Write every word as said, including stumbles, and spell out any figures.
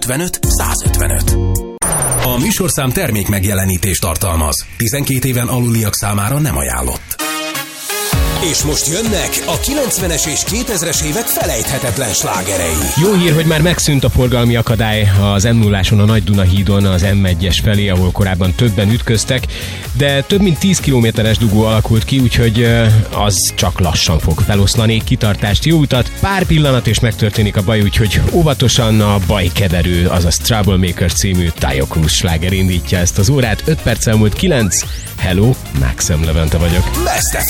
ötvenöt százötvenöt. A műsorszám termék megjelenítést tartalmaz. tizenkét éven aluliak számára nem ajánlott. És most jönnek a kilencvenes és kétezres évek felejthetetlen slágerei. Jó hír, hogy már megszűnt a forgalmi akadály az em nulláson, a Nagy-Duna hídon, az em egyes felé, ahol korábban többen ütköztek, de több mint tíz kilométeres dugó alakult ki, úgyhogy az csak lassan fog feloszlani. Kitartást, jó utat, pár pillanat és megtörténik a baj, úgyhogy óvatosan. A bajkeverő, azaz Troublemaker című Taio Cruz sláger indítja ezt az órát. öt perc elmúlt kilenc. Hello, Maxim Levente vagyok. Best ef